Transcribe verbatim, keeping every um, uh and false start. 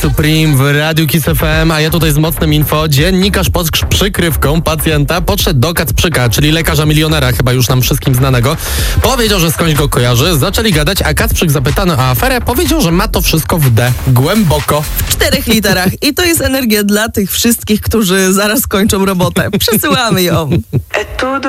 Supreme w Radiu Kiss F M, a ja tutaj z mocnym info. Dziennikarz pod przykrywką pacjenta podszedł do Kacprzyka, czyli lekarza milionera, chyba już nam wszystkim znanego. Powiedział, że skądś go kojarzy, zaczęli gadać, a Kacprzyk zapytany o aferę powiedział, że ma to wszystko w D, głęboko. W czterech literach. I to jest energia dla tych wszystkich, którzy zaraz kończą robotę. Przesyłamy ją.